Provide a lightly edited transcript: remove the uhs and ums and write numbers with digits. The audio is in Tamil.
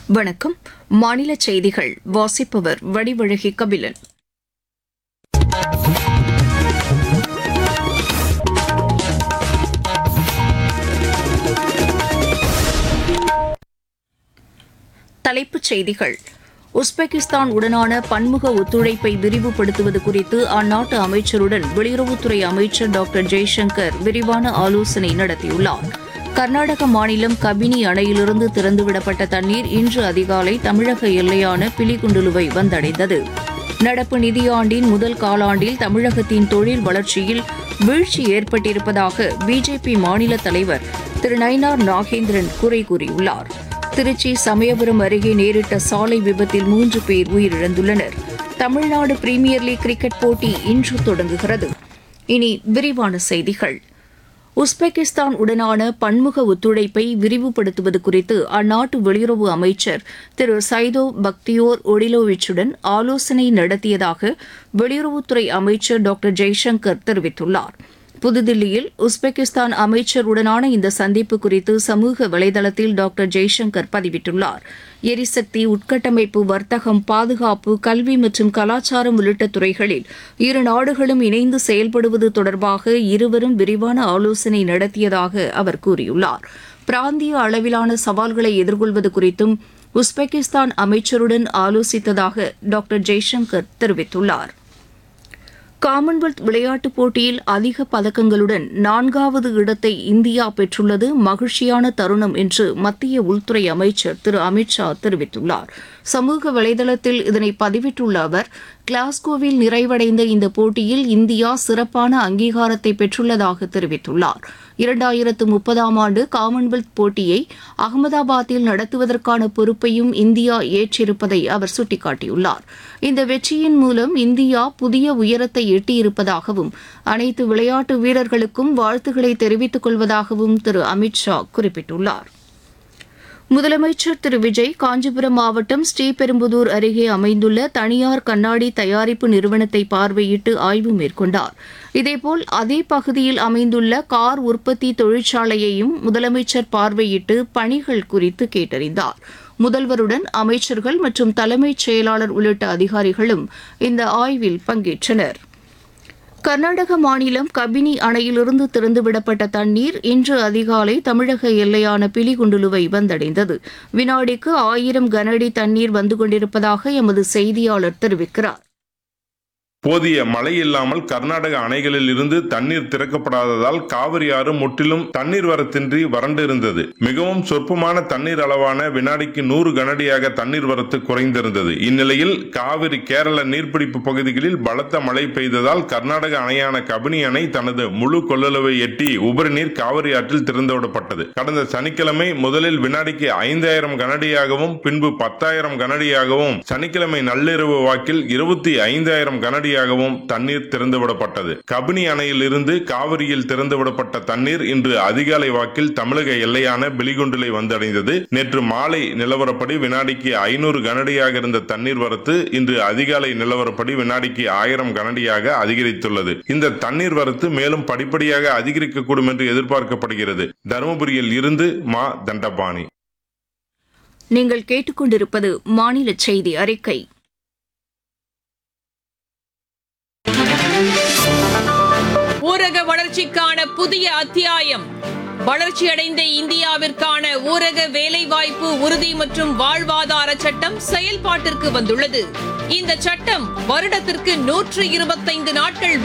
வணக்கம். மாநில செய்திகள் வாசிப்பவர் வடிவழகி கபிலன். தலைப்புச் செய்திகள். உஸ்பெகிஸ்தான் உடனான பன்முக ஒத்துழைப்பை விரிவுபடுத்துவது குறித்து அந்நாட்டு அமைச்சருடன் வெளியுறவுத்துறை அமைச்சர் டாக்டர் ஜெய்சங்கர் விரிவான ஆலோசனை நடத்தியுள்ளார். கர்நாடக மாநிலம் கபினி அணையிலிருந்து திறந்துவிடப்பட்ட தண்ணீர் இன்று அதிகாலை தமிழக எல்லையான பிலிகுண்டுலுவை வந்தடைந்தது. நடப்பு நிதியாண்டின் முதல் காலாண்டில் தமிழகத்தின் தொழில் வளர்ச்சியில் வீழ்ச்சி ஏற்பட்டிருப்பதாக பிஜேபி மாநில தலைவர் திரு நயினார் நாகேந்திரன் குறை கூறியுள்ளார். திருச்சி சமயபுரம் அருகே நேரிட்ட சாலை விபத்தில் 3 பேர் உயிரிழந்துள்ளனர். தமிழ்நாடு பிரீமியர் லீக் கிரிக்கெட் போட்டி இன்று தொடங்குகிறது. இனி விரிவான செய்திகள். உஸ்பெகிஸ்தான் உடனான பன்முக ஒத்துழைப்பை விரிவுபடுத்துவது குறித்து அந்நாட்டு வெளியுறவு அமைச்சர் திரு சைதோ பக்தியோர் ஒடிலோவிச்சுடன் ஆலோசனை நடத்தியதாக வெளியுறவுத்துறை அமைச்சர் டாக்டர் ஜெய்சங்கர் தெரிவித்துள்ளார். புதுதில்லியில் உஸ்பெகிஸ்தான் அமைச்சருடனான இந்த சந்திப்பு குறித்து சமூக வலைதளத்தில் டாக்டர் ஜெய்சங்கர் பதிவிட்டுள்ளார். எரிசக்தி, உட்கட்டமைப்பு, வர்த்தகம், பாதுகாப்பு, கல்வி மற்றும் கலாச்சாரம் உள்ளிட்ட துறைகளில் இரு நாடுகளும் இணைந்து செயல்படுவது தொடர்பாக இருவரும் விரிவான ஆலோசனை நடத்தியதாக அவர் கூறியுள்ளார். பிராந்திய அளவிலான சவால்களை எதிர்கொள்வது குறித்தும் உஸ்பெகிஸ்தான் அமைச்சருடன் ஆலோசித்ததாக டாக்டர் ஜெய்சங்கர் தெரிவித்துள்ளார். காமன்வெல்த் விளையாட்டுப் போட்டியில் அதிக பதக்கங்களுடன் 4வது இடத்தை இந்தியா பெற்றுள்ளது மகிழ்ச்சியான தருணம் என்று மத்திய உள்துறை அமைச்சர் திரு அமித் ஷா தெரிவித்துள்ளார். சமூக வலைதளத்தில் இதனை பதிவிட்டுள்ள அவர், கிளாஸ்கோவில் நிறைவடைந்த இந்த போட்டியில் இந்தியா சிறப்பான அங்கீகாரத்தை பெற்றுள்ளதாக தெரிவித்துள்ளார். 2030ஆம் ஆண்டு காமன்வெல்த் போட்டியை அகமதாபாத்தில் நடத்துவதற்கான பொறுப்பையும் இந்தியா ஏற்றிருப்பதை அவர் சுட்டிக்காட்டியுள்ளார். இந்த வெற்றியின் மூலம் இந்தியா புதிய உயரத்தை எட்டியிருப்பதாகவும் அனைத்து விளையாட்டு வீரர்களுக்கும் வாழ்த்துக்களை தெரிவித்துக் கொள்வதாகவும் திரு அமித் ஷா குறிப்பிட்டுள்ளார். முதலமைச்சர் திரு விஜய் காஞ்சிபுரம் மாவட்டம் ஸ்ரீபெரும்புதூர் அருகே அமைந்துள்ள தனியார் கண்ணாடி தயாரிப்பு நிறுவனத்தை பார்வையிட்டு ஆய்வு மேற்கொண்டார். இதேபோல் அதே பகுதியில் அமைந்துள்ள கார் உற்பத்தி தொழிற்சாலையையும் முதலமைச்சர் பார்வையிட்டு பணிகள் குறித்து கேட்டறிந்தார். முதல்வருடன் அமைச்சர்கள் மற்றும் தலைமைச் செயலாளர் உள்ளிட்ட அதிகாரிகளும் இந்த ஆய்வில் பங்கேற்றனர். கர்நாடக மாநிலம் கபினி அணையிலிருந்து திறந்துவிடப்பட்ட தண்ணீர் இன்று அதிகாலை தமிழக எல்லையான பிலிகுண்டுலுவை வந்தடைந்தது. வினாடிக்கு 1000 கனஅடி தண்ணீர் வந்து கொண்டிருப்பதாக எமது செய்தியாளர் தெரிவிக்கிறார். போதிய மழை இல்லாமல் கர்நாடக அணைகளில் இருந்து தண்ணீர் திறக்கப்படாததால் காவிரி ஆறு முற்றிலும் தண்ணீர் வரத்தின்றி வறண்டு இருந்தது. மிகவும் சொற்பமான தண்ணீர் அளவான வினாடிக்கு 100 கனஅடியாக தண்ணீர் வரத்து குறைந்திருந்தது. இந்நிலையில் காவிரி கேரள நீர்பிடிப்பு பகுதிகளில் பலத்த மழை பெய்ததால் கர்நாடக அணையான கபினி அணை தனது முழு கொள்ளளவை எட்டி உபரி நீர் காவிரி ஆற்றில் திறந்துவிடப்பட்டது. கடந்த சனிக்கிழமை முதலில் வினாடிக்கு 5000 கனஅடியாகவும் பின்பு 10,000 கனஅடியாகவும் சனிக்கிழமை நள்ளிரவு வாக்கில் 25,000 கனஅடி தண்ணீர் திறந்துவிடப்பட்டது. கபினி அணையில் இருந்து காவிரியில் திறந்துவிடப்பட்ட தண்ணீர் இன்று அதிகாலை வாக்கில் தமிழக எல்லையான பிலிகுண்டுலை வந்தடைந்தது. நேற்று மாலை நிலவரப்படி வினாடிக்கு 500 கனஅடியாக இருந்த தண்ணீர் வரத்து இன்று அதிகாலை நிலவரப்படி வினாடிக்கு 1000 கனஅடியாக அதிகரித்துள்ளது. இந்த தண்ணீர் வரத்து மேலும் படிப்படியாக அதிகரிக்கக்கூடும் என்று எதிர்பார்க்கப்படுகிறது. தருமபுரியில் இருந்து மா தண்டபாணி. நீங்கள் கேட்டுக்கொண்டிருப்பது மாநில செய்தி அறிக்கை. ஊரக வளர்ச்சிக்கான புதிய அத்தியாயம். வளர்ச்சியடைந்த இந்தியாவிற்கான ஊரக வேலைவாய்ப்பு உறுதி மற்றும் வாழ்வாதார சட்டம் செயல்பாட்டிற்கு வந்துள்ளது. இந்த சட்டம் வருடத்திற்கு 125 நாட்கள்